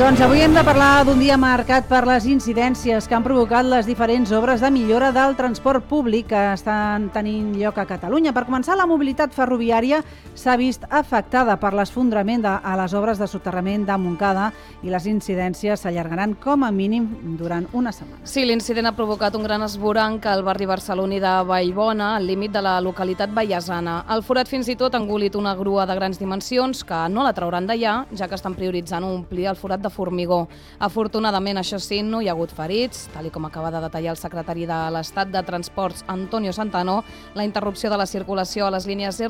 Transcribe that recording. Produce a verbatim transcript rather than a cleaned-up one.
Doncs avui hem de parlar d'un dia marcat per les incidències que han provocat les diferents obres de millora del transport públic que estan tenint lloc a Catalunya. Per començar, la mobilitat ferroviària s'ha vist afectada per l'esfondrament de, a les obres de soterrament de Montcada i les incidències s'allargaran com a mínim durant una setmana. Sí, l'incident ha provocat un gran esvoranc al barri barceloní de Vallbona, al límit de la localitat vallesana. El forat fins i tot ha engolit una grua de grans dimensions que no la trauran d'allà, ja que estan prioritzant omplir el forat de formigó. Afortunadament, això sí, no hi ha hagut ferits. Tal com acaba de detallar el secretari de l'Estat de Transports, Antonio Santanó, la interrupció de la circulació a les línies